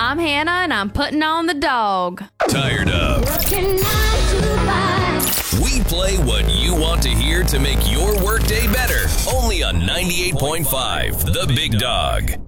I'm Hannah, and I'm putting on the dog. Tired of? Working 9 to 5. We play what you want to hear to make your workday better. Only on 98.5, The Big Dog.